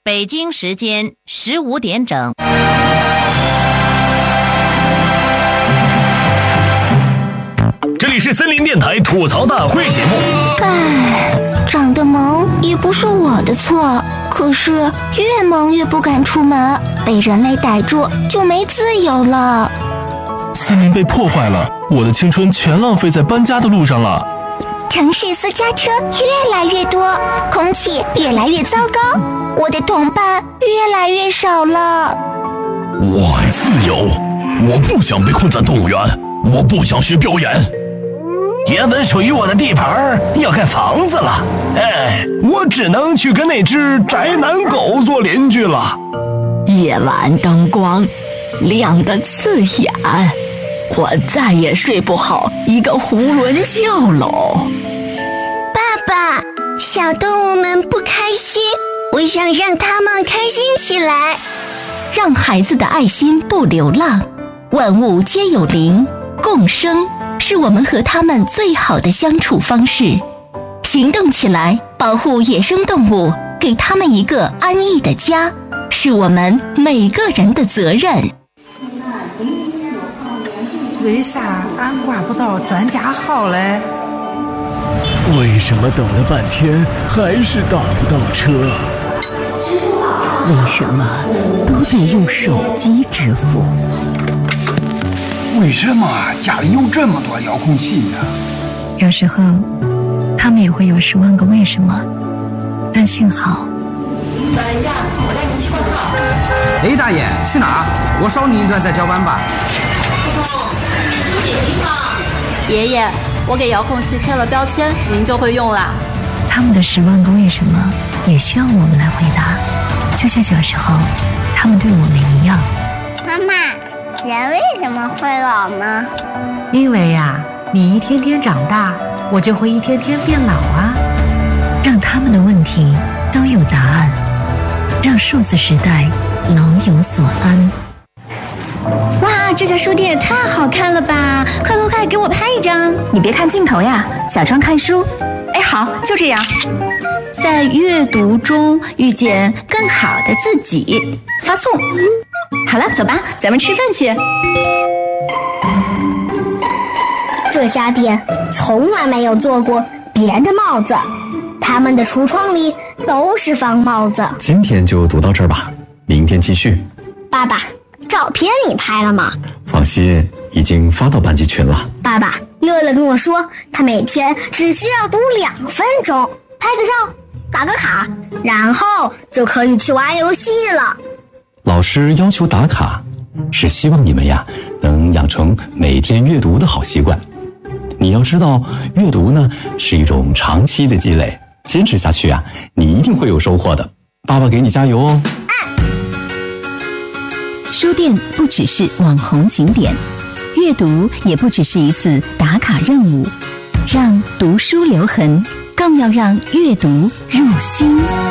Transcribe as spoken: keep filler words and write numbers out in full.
北京时间十五点整。 这里是森林电台吐槽大会节目。 唉，长得萌也不是我的错，可是越萌越不敢出门，被人类逮住就没自由了。 森林被破坏了，我的青春全浪费在搬家的路上了。 城市私家车越来越多，空气越来越糟糕，我的同伴越来越少了。 我爱自由，我不想被困在动物园，我不想学表演。原本属于我的地盘要盖房子了，哎，我只能去跟那只宅男狗做邻居了。 夜晚灯光亮得刺眼，我再也睡不好一个囫囵觉喽。 爸爸，小动物们不开心，我想让他们开心起来。 让孩子的爱心不流浪，万物皆有灵，共生是我们和他们最好的相处方式。行动起来，保护野生动物，给他们一个安逸的家，是我们每个人的责任。 为啥俺挂不到专家号嘞？ 为什么等了半天还是打不到车？ 为什么都得用手机支付？ 为什么家里有这么多遥控器呢？ 有时候他们也会有十万个为什么，但幸好。 老人家，我带您去换号。 哎，大爷，去哪儿？我少你一段再交班吧。 普通，你是姐姐吗？爷爷，我给遥控器贴了标签，您就会用啦。 他们的十万个为什么也需要我们来回答，就像小时候他们对我们一样。 妈妈，人为什么会老呢？ 因为呀、啊，你一天天长大，我就会一天天变老啊。 让他们的问题都有答案，让数字时代老有所安。 哇，这家书店也太好看了吧！快快快，给我拍一张！ 你别看镜头呀，假装看书。哎，好，就这样。 在阅读中遇见更好的自己，发送。好了，走吧，咱们吃饭去。 这家店从来没有做过别的帽子，他们的橱窗里都是方帽子。 今天就读到这儿吧，明天继续。 爸爸，照片你拍了吗？ 放心，已经发到班级群了。 爸爸，乐乐跟我说，他每天只需要读两分钟，拍个照，打个卡，然后就可以去玩游戏了。 老师要求打卡，是希望你们呀能养成每天阅读的好习惯。你要知道，阅读呢是一种长期的积累，坚持下去啊，你一定会有收获的。爸爸给你加油哦！ 书店不只是网红景点，阅读也不只是一次打卡任务，让读书留痕，更要让阅读入心。